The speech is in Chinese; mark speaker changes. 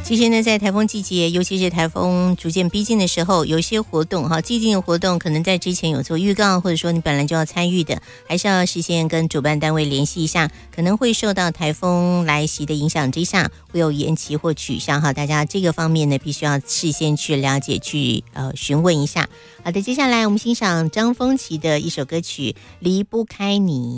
Speaker 1: 其实呢，在台风季节，尤其是台风逐渐逼近的时候，有一些活动哈，既定的活动可能在之前有做预告，或者说你本来就要参与的，还是要事先跟主办单位联系一下，可能会受到台风来袭的影响之下，会有延期或取消哈。大家这个方面呢，必须要事先去了解，去询问一下。好的，接下来我们欣赏张丰毅的一首歌曲《离不开你》。